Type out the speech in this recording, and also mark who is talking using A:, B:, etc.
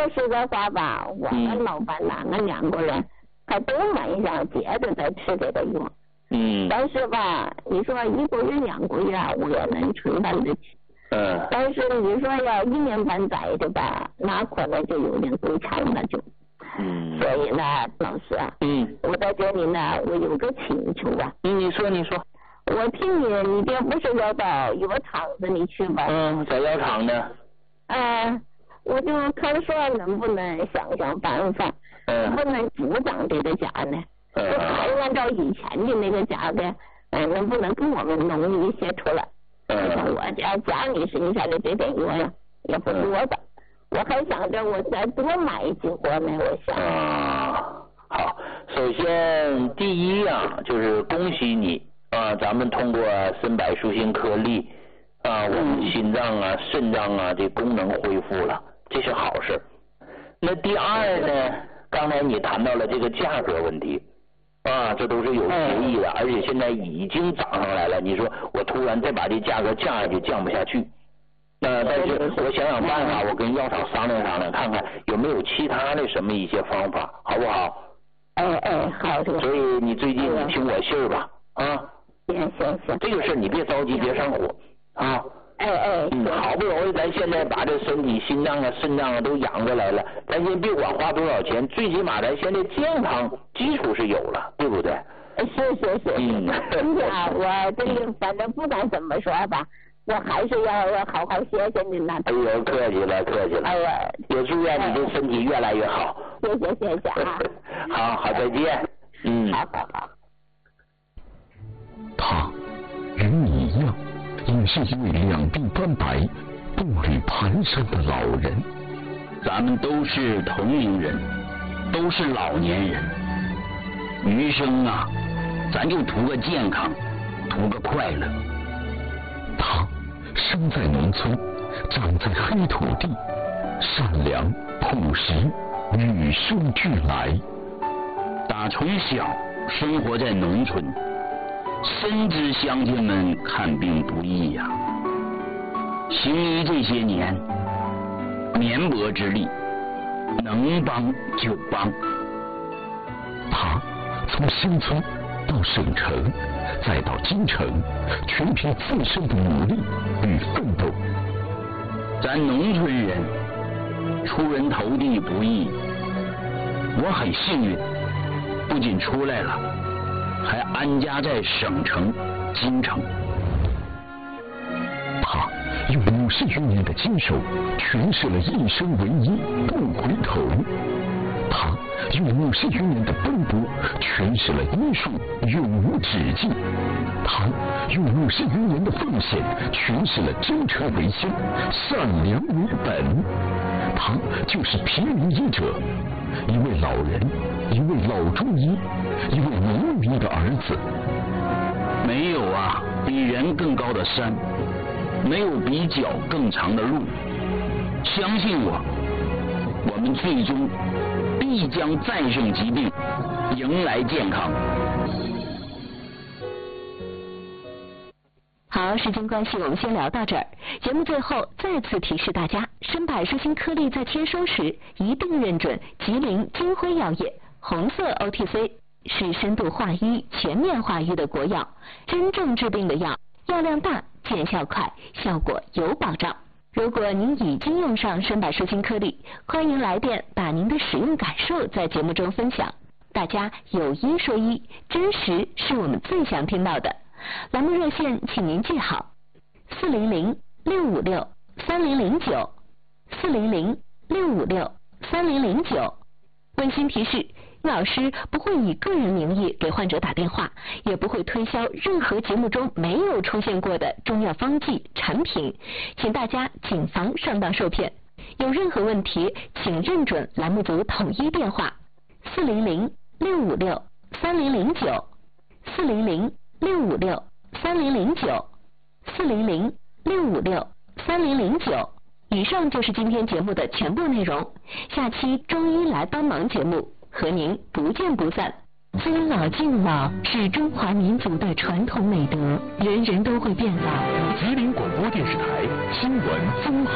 A: 时的话吧，我跟老板呐，俺2个人还都蛮想接着再吃这个药。但是吧，你说1个月2个月我也能承担得起。但是你说要1年半载的吧，那可能就有点够长了就。所以呢，老师啊，我在这里呢，我有个请求啊。
B: 你说。
A: 我听你这不是要到药厂子里去吧？
B: 在药厂呢。
A: 我就看说能不能想办法，能不能主张这个价呢？还按照以前的那个价格，能不能给我们弄一些出来？我家里剩下的这点药呀，也不多的，我还想着我再多买几盒呢，我想。
B: 好，首先第一呀，就是恭喜你咱们通过参柏舒心颗粒我们心脏啊、肾脏啊这功能恢复了，这是好事。那第二呢，刚才你谈到了这个价格问题。这都是有协议的，而且现在已经涨上来了。你说我突然再把这价格降下去，降不下去。但是我想办法，我跟药厂商量，看看有没有其他的什么一些方法，好不好？
A: 好的。
B: 所以你最近你听我信儿吧，
A: 行。
B: 这个事你别着急，别上火啊。好不容易咱现在把这身体心脏啊、肾脏啊都养过来了，咱先别管花多少钱，最起码咱现在健康基础是有了，对不对？
A: 是。我这里反正不管怎么说吧，我还是要好好谢谢您了。
B: 客气了。也祝愿你这身体越来越好。
A: 谢谢啊。
B: 好，再见。
A: 好。
C: 他与你一样，也是一位两鬓斑白、步履蹒跚的老人。
D: 咱们都是同龄人，都是老年人，余生啊，咱就图个健康，图个快乐。
C: 他生在农村，长在黑土地，善良朴实，与生俱来。
D: 打从小生活在农村，深知乡亲们看病不易呀。行医这些年，绵薄之力，能帮就帮。
C: 他从乡村到省城，再到京城，全凭自身的努力与奋斗。
D: 咱农村人出人头地不易，我很幸运，不仅出来了，还安家在省城、京城。
C: 他用50余年的坚守，诠释了一生为一，不回头。他用50余年的奔波，诠释了医术永无止境。他用50余年的奉献，诠释了真诚为先，善良为本。他就是平民医者，一位老人，一位老中医，一位农民的儿子。
D: 没有啊，比人更高的山，没有比脚更长的路。相信我，我们最终必将战胜疾病，迎来健康。
E: 好，时间关系，我们先聊到这儿。节目最后再次提示大家，参柏舒心颗粒在签收时一定认准吉林金辉药业红色 OTC， 是深度化瘀、全面化瘀的国药，真正治病的药，药量大，见效快，效果有保障。如果您已经用上参柏舒心颗粒，欢迎来电把您的使用感受在节目中分享。大家有一说一，真实是我们最想听到的。栏目热线请您记好：400-656-3009，400-656-3009。温馨提示，老师不会以个人名义给患者打电话，也不会推销任何节目中没有出现过的中药方剂产品，请大家谨防上当受骗。有任何问题，请认准栏目组统一电话：400-656-3009，400-656-3009。以上就是今天节目的全部内容，下期中医来帮忙节目和您不见不散。尊老敬老是中华民族的传统美德，人人都会变老。
C: 吉林广播电视台新闻综合